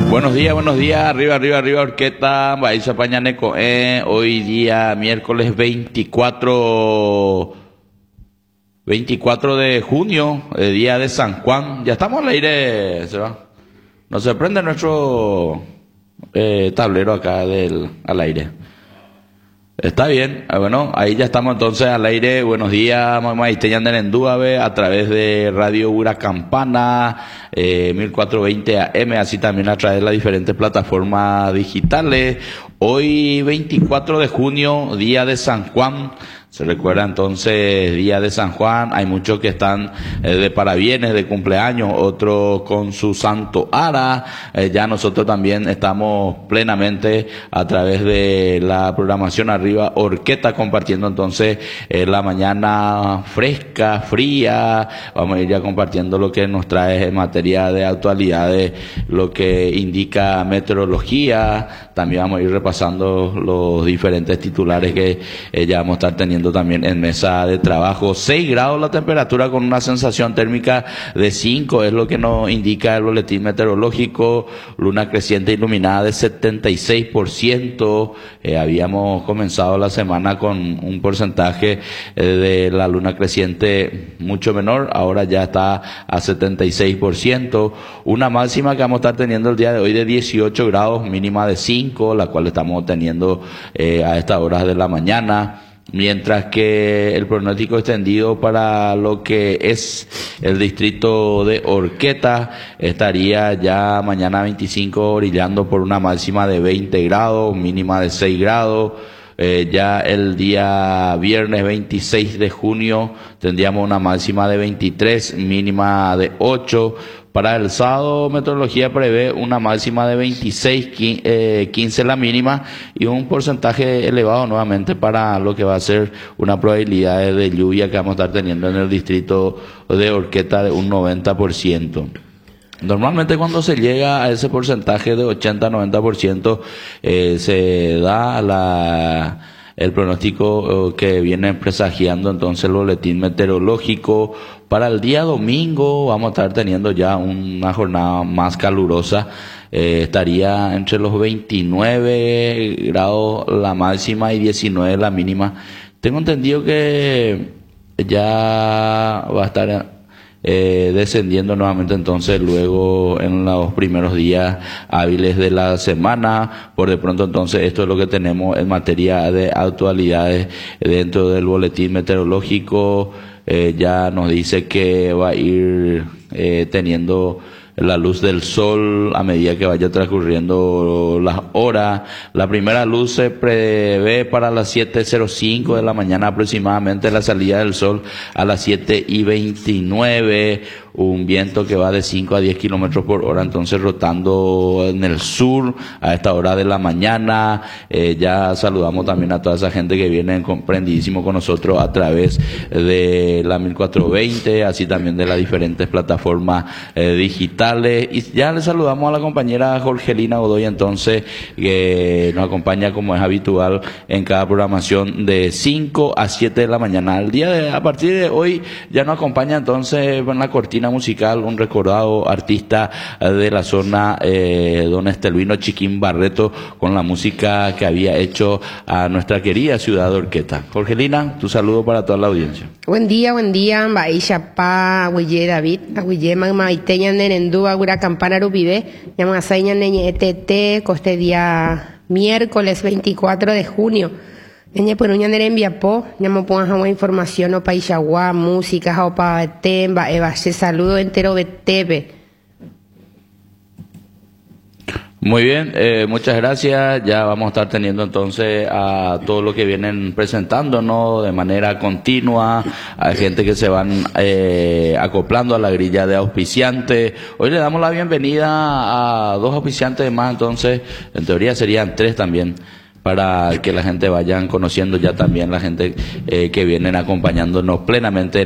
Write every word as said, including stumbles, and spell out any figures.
Buenos días, buenos días, arriba, arriba, arriba, Orqueta, Baiza Pañaneco, eh, hoy día miércoles veinticuatro, veinticuatro de junio, eh, día de San Juan, ya estamos al aire, se va, nos sorprende nuestro eh, tablero acá del, al aire. Está bien, bueno, ahí ya estamos entonces al aire. Buenos días, mamá Iteñan de Nendúabe, a través de Radio Huracampana, eh, mil cuatrocientos veinte A M, así también a través de las diferentes plataformas digitales. Hoy veinticuatro de junio, día de San Juan. Se recuerda entonces día de San Juan, hay muchos que están eh, de parabienes, de cumpleaños, otros con su santo ara. Eh, ya nosotros también estamos plenamente a través de la programación Arriba Orqueta, compartiendo entonces eh, la mañana fresca, fría. Vamos a ir ya compartiendo lo que nos trae en materia de actualidades, lo que indica meteorología. También vamos a ir repasando los diferentes titulares que eh, ya vamos a estar teniendo también en mesa de trabajo. Seis grados la temperatura con una sensación térmica de cinco, es lo que nos indica el boletín meteorológico. Luna creciente iluminada de setenta y seis por ciento. Eh, habíamos comenzado la semana con un porcentaje eh, de la luna creciente mucho menor, ahora ya está a setenta y seis por ciento. Una máxima que vamos a estar teniendo el día de hoy de dieciocho grados, mínima de cinco, la cual estamos teniendo eh, a estas horas de la mañana. Mientras que el pronóstico extendido para lo que es el distrito de Orqueta estaría ya mañana veinticinco brillando por una máxima de veinte grados, mínima de seis grados. Eh, ya el día viernes veintiséis de junio tendríamos una máxima de veintitrés, mínima de ocho. Para el sábado, meteorología prevé una máxima de veintiséis, quince la mínima y un porcentaje elevado nuevamente para lo que va a ser una probabilidad de lluvia que vamos a estar teniendo en el distrito de Orqueta de un noventa por ciento. Normalmente cuando se llega a ese porcentaje de ochenta a noventa por ciento eh, se da la... el pronóstico que viene presagiando entonces el boletín meteorológico. Para el día domingo vamos a estar teniendo ya una jornada más calurosa, eh, estaría entre los veintinueve grados la máxima y diecinueve la mínima. Tengo entendido que ya va a estar Eh, descendiendo nuevamente entonces luego en los primeros días hábiles de la semana. Por de pronto entonces esto es lo que tenemos en materia de actualidades dentro del boletín meteorológico. Eh, ya nos dice que va a ir eh, teniendo la luz del sol a medida que vaya transcurriendo las horas. La primera luz se prevé para las siete cero cinco de la mañana aproximadamente, la salida del sol a las siete y veintinueve. Un viento que va de cinco a diez kilómetros por hora, entonces rotando en el sur a esta hora de la mañana. Eh, ya saludamos también a toda esa gente que viene comprendidísimo con nosotros a través de la mil cuatrocientos veinte, así también de las diferentes plataformas eh, digitales. Y ya le saludamos a la compañera Jorgelina Godoy, entonces, que nos acompaña como es habitual en cada programación de cinco a siete de la mañana. El día de, a partir de hoy ya nos acompaña entonces en la cortina musical un recordado artista de la zona, eh, don Estelvino Chiquín Barreto, con la música que había hecho a nuestra querida ciudad de Orqueta. Jorgelina, tu saludo para toda la audiencia. Buen día, buen día, Baisha Pa, Aguille David, Aguille Magma Iteña Nenendúa, Gura Campana Rupide, Yamasaña Neñe E T T, coste día miércoles veinticuatro de junio. Ñe por uña nere enviapo, ñamo ponga agua información o paisagua, música, o pa temba, eva, se saludo entero betebe. Muy bien, eh, muchas gracias. Ya vamos a estar teniendo entonces a todo lo que vienen presentándonos de manera continua, a gente que se van eh, acoplando a la grilla de auspiciantes. Hoy le damos la bienvenida a dos auspiciantes más, entonces en teoría serían tres también, para que la gente vayan conociendo ya también la gente eh, que vienen acompañándonos plenamente